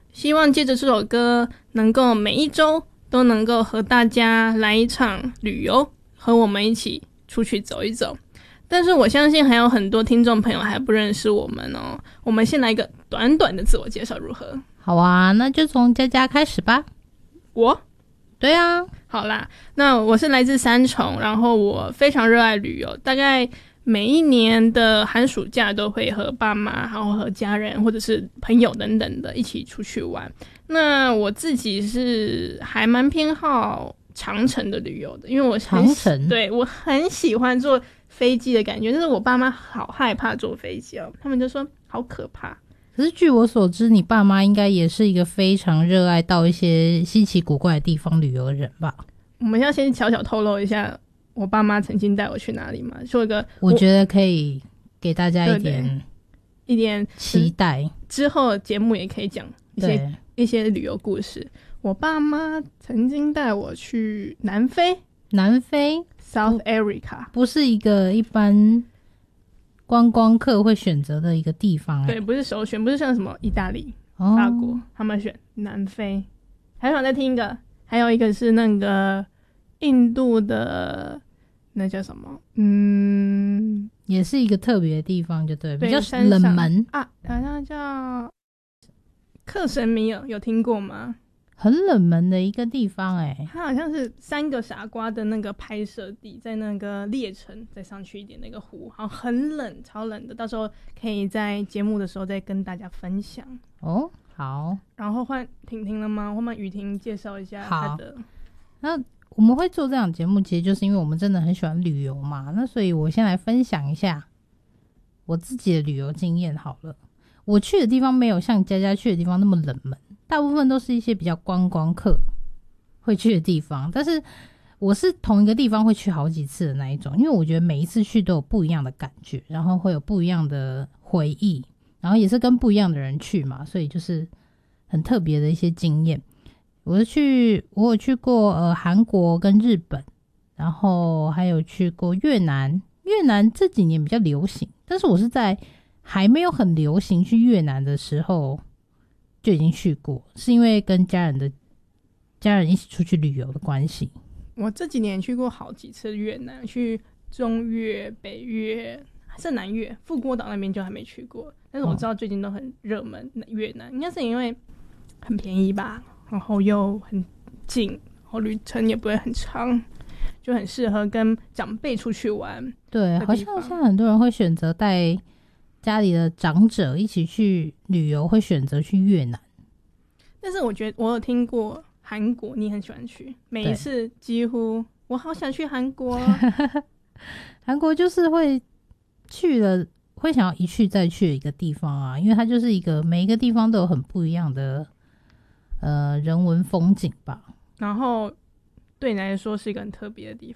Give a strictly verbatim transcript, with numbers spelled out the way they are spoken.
希望借着这首歌能够每一周都能够和大家来一场旅游，和我们一起出去走一走。但是我相信还有很多听众朋友还不认识我们哦，我们先来一个短短的自我介绍如何？ 好啊，那就从佳佳开始吧。 我？ 对啊。 好啦，那我是来自三重，然后我非常热爱旅游，大概每一年的寒暑假都会和爸妈，然后和家人或者是朋友等等的一起出去玩。那我自己是还蛮偏好长程的旅游的，因为我很长程， 对，我很喜欢坐飞机的感觉，但是我爸妈好害怕坐飞机哦，他们就说好可怕。 可是据我所知，你爸妈应该也是一个非常热爱到一些稀奇古怪的地方旅游的人吧？ 我们要先小小透露一下我爸妈曾经带我去哪里嘛，说一个我觉得可以给大家一点对对一点期待， 之后节目也可以讲一些一些旅游故事。我爸妈曾经带我去南非， 南非 South Africa， 不是一个一般观光客会选择的一个地方、欸、 对，不是首选，不是像什么意大利、 哦、 法国，他们选南非。还想再听一个，还有一个是那个印度的，那叫什么？嗯， 也是一个特别的地方，就对， 对比较冷门啊，好像叫克什米尔，有听过吗？ 很冷门的一个地方哎、欸， 它好像是三个傻瓜的那个拍摄地，在那个列城再上去一点那个湖，好很冷，超冷的，到时候可以在节目的时候再跟大家分享哦。好， 然后换婷婷了吗？我们雨婷介绍一下她的。 那我们会做这档节目，其实就是因为我们真的很喜欢旅游嘛。那所以我先来分享一下我自己的旅游经验好了。我去的地方没有像佳佳去的地方那么冷门，大部分都是一些比较观光客会去的地方。但是我是同一个地方会去好几次的那一种，因为我觉得每一次去都有不一样的感觉，然后会有不一样的回忆，然后也是跟不一样的人去嘛，所以就是很特别的一些经验。我是去，我有去过呃韩国跟日本，然后还有去过越南。越南这几年比较流行，但是我是在还没有很流行去越南的时候就已经去过，是因为跟家人的家人一起出去旅游的关系。 我这几年去过好几次越南，去中越、北越还是南越，富国岛那边就还没去过，但是我知道最近都很热门。越南应该是因为很便宜吧，然后又很近，然后旅程也不会很长，就很适合跟长辈出去玩。 对，好像现在很多人会选择带家里的长者一起去旅游，会选择去越南。 但是我觉得我有听过韩国，你很喜欢去，每一次几乎我好想去韩国。 韩国就是会去了会想要一去再去的一个地方啊，因为它就是一个每一个地方都有很不一样的呃人文风景吧。 然后对你来说是一个很特别的地